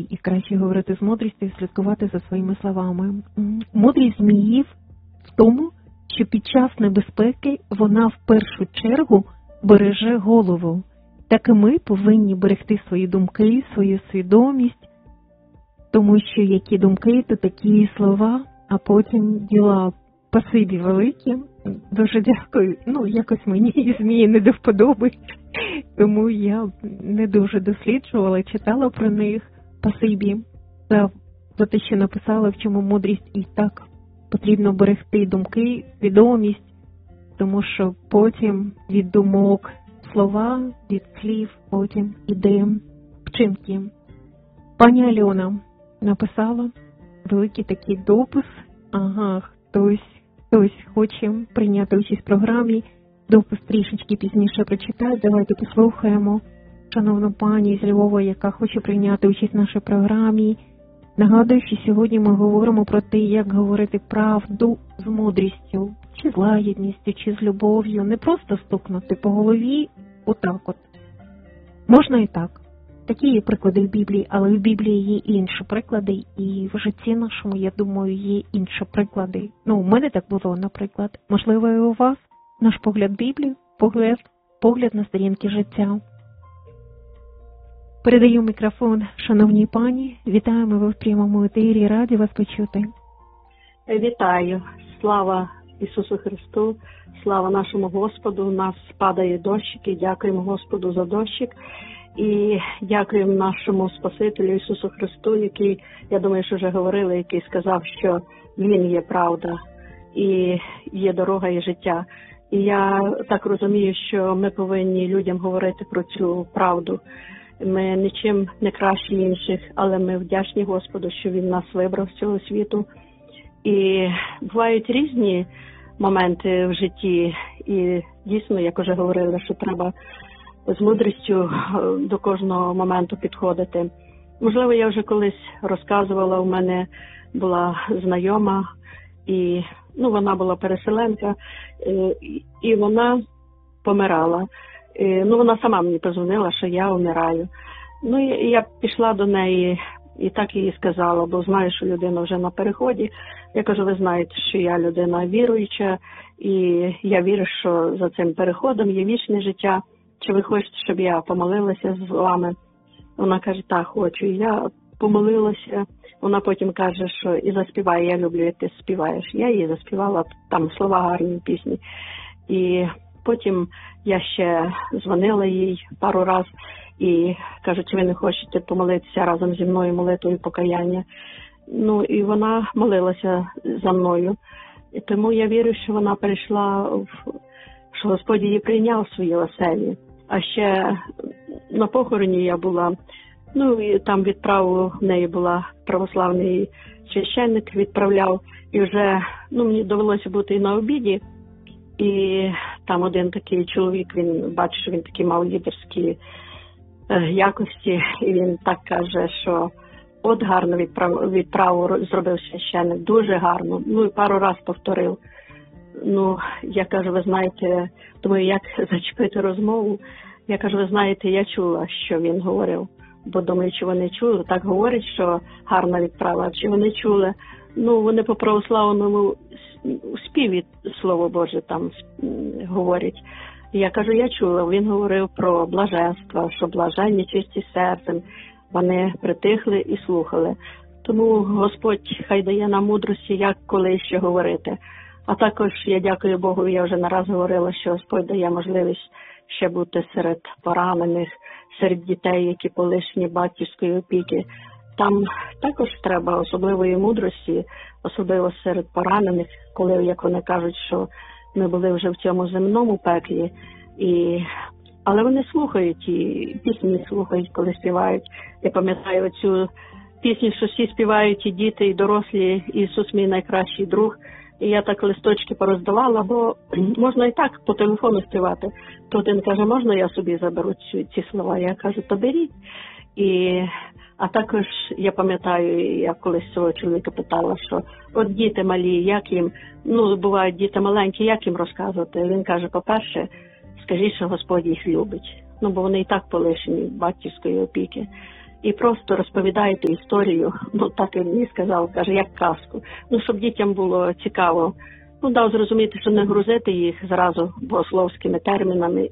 і краще говорити з мудрістю і слідкувати за своїми словами. Мудрість зміїв в тому, що під час небезпеки вона в першу чергу береже голову. Так і ми повинні берегти свої думки, свою свідомість, тому що які думки, то такі слова, а потім діла. Спасибі велике, дуже дякую. Якось мені змії не до вподоби, тому я не дуже досліджувала, читала про них. Спасибі за те, що написала, в чому мудрість, і так потрібно берегти думки, свідомість, тому що потім від думок слова, від слів потім іде вчинки. Пані Альона написала великий такий допис. Хтось хоче прийняти участь в програмі. Допис трішечки пізніше прочитаю. Давайте послухаємо шановну пані з Львова, яка хоче прийняти участь в нашій програмі. Нагадую, що сьогодні ми говоримо про те, як говорити правду з мудрістю, чи з лагідністю, чи з любов'ю. Не просто стукнути по голові отак от. Можна і так. Такі є приклади в Біблії, але в Біблії є інші приклади, і в житті нашому, я думаю, є інші приклади. У мене так було, наприклад. Можливо, і у вас. Наш погляд Біблії, погляд на сторінки життя. Передаю мікрофон шановній пані. Вітаємо ви в прямому етері, раді вас почути. Вітаю. Слава Ісусу Христу, слава нашому Господу. У нас падає дощик, і дякуємо Господу за дощик. І дякуємо нашому Спасителю Ісусу Христу, який, я думаю, що вже говорили, який сказав, що Він є правда, і є дорога і життя. І я так розумію, що ми повинні людям говорити про цю правду. Ми нічим не кращі інших, але ми вдячні Господу, що Він нас вибрав з цього світу. І бувають різні моменти в житті, і дійсно, як вже говорили, що треба з мудрістю до кожного моменту підходити. Можливо, я вже колись розказувала, у мене була знайома, і вона була переселенка, і вона помирала. Вона сама мені позвонила, що я вмираю. І я пішла до неї і так їй сказала, бо знаю, що людина вже на переході. Я кажу, ви знаєте, що я людина віруюча, і я вірю, що за цим переходом є вічне життя. Чи ви хочете, щоб я помолилася з вами? Вона каже, так, хочу. І я помолилася. Вона потім каже, що і заспіває, я люблю, як ти співаєш. Я їй заспівала, там слова гарні пісні. І потім я ще дзвонила їй пару раз і кажу, чи ви не хочете помолитися разом зі мною молитвою покаяння? І вона молилася за мною. І тому я вірю, що вона перейшла, що Господь її прийняв в своїй оселі. А ще на похороні я була, і там відправу в неї була православний священник, відправляв. І вже, мені довелося бути і на обіді. І там один такий чоловік, він бачить, що він такі мав лідерські якості. І він так каже, що от гарно відправу зробив священник, дуже гарно. І пару раз повторив. Я кажу, ви знаєте, думаю, як зачепити розмову. Я кажу, ви знаєте, я чула, що він говорив, бо думаю, чи вони чули, так говорять, що гарна відправа, чи вони чули. Вони по православному співі Слово Боже там говорять. Я кажу, я чула, він говорив про блаженство, що блаженні чисті серцем, вони притихли і слухали. Тому Господь хай дає нам мудрості, як коли ще говорити. А також я дякую Богу, я вже не раз говорила, що Господь дає можливість ще бути серед поранених, серед дітей, які полишені батьківської опіки. Там також треба особливої мудрості, особливо серед поранених, коли, як вони кажуть, що ми були вже в цьому земному пеклі. Але вони слухають, і пісні слухають, коли співають. Я пам'ятаю цю пісню, що всі співають, і діти, і дорослі, Ісус мій найкращий друг. І я так листочки пороздавала, бо можна і так по телефону співати. То один каже, можна я собі заберу ці слова? Я кажу, то беріть. А також я пам'ятаю, я колись цього чоловіка питала, що от діти малі, як їм, бувають діти маленькі, як їм розказувати? Він каже, по-перше, скажіть, що Господь їх любить. Бо вони і так полишені батьківської опіки. і просто розповідаєте історію, так він мені сказав, каже, як казку. Щоб дітям було цікаво. Дав зрозуміти, що не грузити їх зразу богословськими термінами.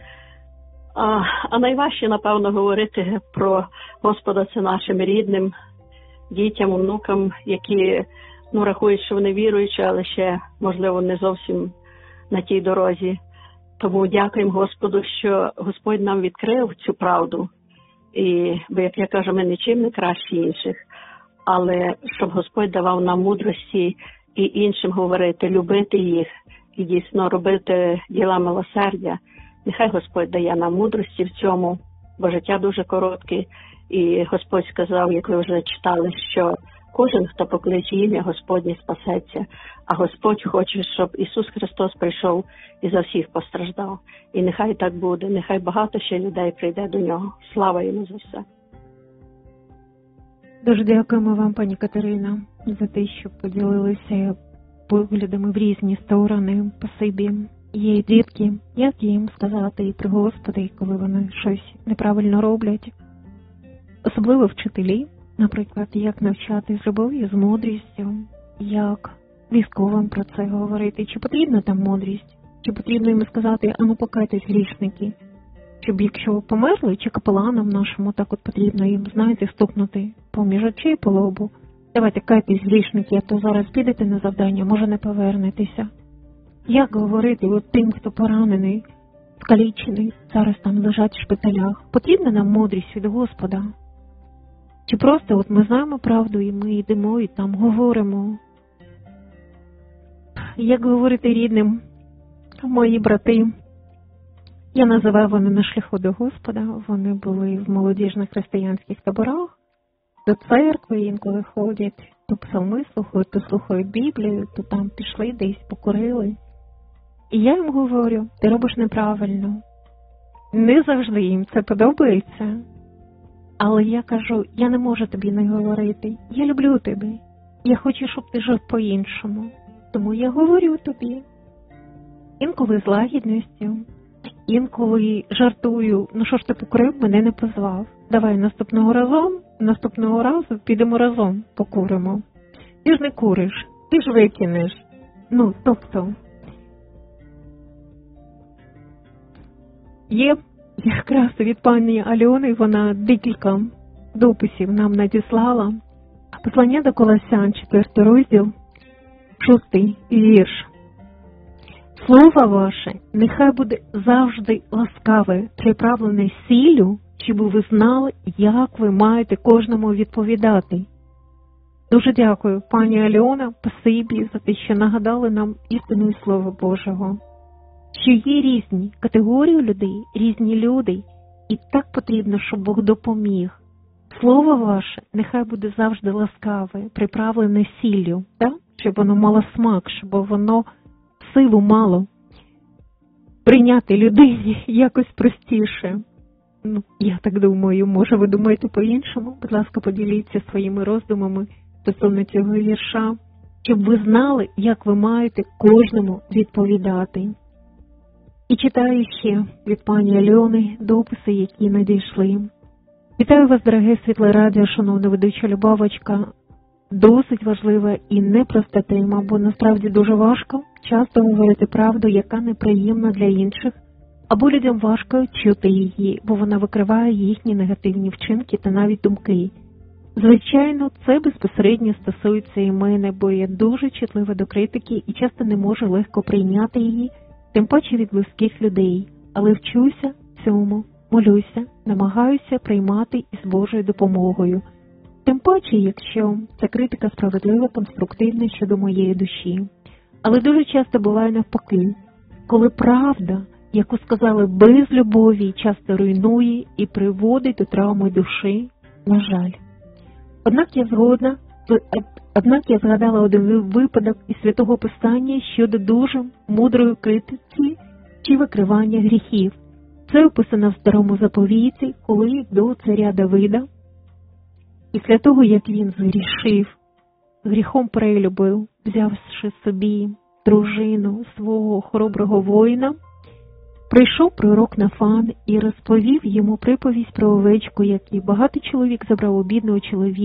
А найважче, напевно, говорити про Господа це нашим рідним, дітям, онукам, які рахують, що вони віруючі, але ще, можливо, не зовсім на тій дорозі. Тому дякуємо Господу, що Господь нам відкрив цю правду. Бо, як я кажу, ми нічим не кращі інших. Але щоб Господь давав нам мудрості і іншим говорити, любити їх і дійсно робити діла милосердя. Нехай Господь дає нам мудрості в цьому, бо життя дуже коротке. І Господь сказав, як ви вже читали, що кожен, хто покличе ім'я Господнє, спасеться. А Господь хоче, щоб Ісус Христос прийшов і за всіх постраждав. І нехай так буде, нехай багато ще людей прийде до Нього. Слава Йому за все. Дуже дякуємо вам, пані Катерина, за те, що поділилися поглядами в різні сторони. Спасибі. Є дітки, як їм сказати про Господа, коли вони щось неправильно роблять. Особливо вчителі, наприклад, як навчати з любов'ю, з мудрістю, як військовим про це говорити. Чи потрібна там мудрість? Чи потрібно їм сказати, покайтесь, грішники? Щоб якщо померли, чи капеланам нашому так потрібно їм, стукнути поміж очей по лобу. Давайте, кайтесь, грішники, а то зараз підете на завдання, може не повернетеся. Як говорити тим, хто поранений, скалічений, зараз там лежать в шпиталях? Потрібна нам мудрість від Господа? Чи просто ми знаємо правду і ми йдемо і там говоримо? Як говорити рідним, мої брати, я називаю вони на шляху до Господа, вони були в молодіжних християнських таборах, до церкви інколи ходять, то псалми слухають, то слухають Біблію, то там пішли десь, покурили. І я їм говорю, ти робиш неправильно. Не завжди їм це подобається. Але я кажу, я не можу тобі не говорити. Я люблю тебе. Я хочу, щоб ти жив по-іншому. Тому я говорю тобі. Інколи з лагідністю, інколи жартую. Що ж ти покурив, мене не позвав. Давай наступного разу підемо разом покуримо. Ти ж не куриш, ти ж викинеш. Тобто, є якраз від пані Альони, вона декілька дописів нам надіслала. Послання до Колосян, 4 розділ, 6 вірш. Слово ваше нехай буде завжди ласкаве, приправлене сіллю, щоб ви знали, як ви маєте кожному відповідати. Дуже дякую, пані Альона, спасибі за те, що нагадали нам істину Слова Божого. Що є різні категорії людей, різні люди, і так потрібно, щоб Бог допоміг. Слово ваше нехай буде завжди ласкаве, приправлене сіллю, щоб воно мало смак, щоб воно силу мало. Прийняти людині якось простіше. Я так думаю, може ви думаєте по-іншому? Будь ласка, поділіться своїми роздумами стосовно цього вірша, щоб ви знали, як ви маєте кожному відповідати. І читаю ще від пані Альони дописи, які надійшли. Вітаю вас, дороге Світле Радіо, шановна ведуча Любавочка. Досить важлива і непроста тема, бо насправді дуже важко часто говорити правду, яка неприємна для інших, або людям важко чути її, бо вона викриває їхні негативні вчинки та навіть думки. Звичайно, це безпосередньо стосується і мене, бо я дуже чутлива до критики і часто не можу легко прийняти її, тим паче від близьких людей, але вчуся цьому, молюся, намагаюся приймати із Божою допомогою. Тим паче, якщо ця критика справедлива, конструктивна щодо моєї душі. Але дуже часто буває навпаки, коли правда, яку сказали без любові, часто руйнує і приводить до травми душі, на жаль. Однак я згадала один випадок із Святого Писання щодо дуже мудрої критики чи викривання гріхів. Це описано в Старому Заповіті, коли до царя Давида, після того, як він згрішив, гріхом перелюбив, взявши собі дружину свого хороброго воїна, Прийшов пророк Нафан і розповів йому приповість про овечку, який багатий чоловік забрав у бідного чоловіка.